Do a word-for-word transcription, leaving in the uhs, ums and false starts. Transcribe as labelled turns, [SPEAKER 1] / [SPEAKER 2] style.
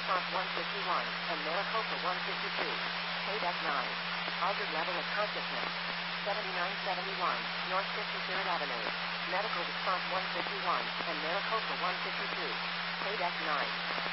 [SPEAKER 1] response one fifty-one, and Maricopa one fifty-two. Payback nine. Altered level of consciousness. seventy-nine seventy-one, North fifty-third Avenue. Medical response one fifty-one, and Maricopa one fifty-two. Payback nine.